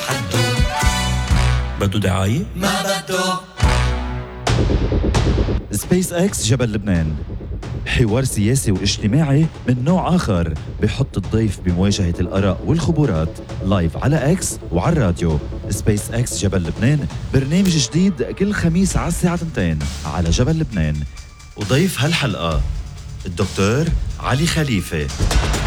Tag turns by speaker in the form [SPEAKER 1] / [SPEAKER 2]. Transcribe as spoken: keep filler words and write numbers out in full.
[SPEAKER 1] حدو.
[SPEAKER 2] بده دعاية؟
[SPEAKER 1] ما بده.
[SPEAKER 3] سبيس اكس جبل لبنان، حوار سياسي واجتماعي من نوع آخر بحط الضيف بمواجهة الآراء والخبرات لايف على اكس وعلى الراديو. سبيس اكس جبل لبنان برنامج جديد كل خميس على الساعة اثنتين على جبل لبنان. وضيف هالحلقة الدكتور علي خليفة.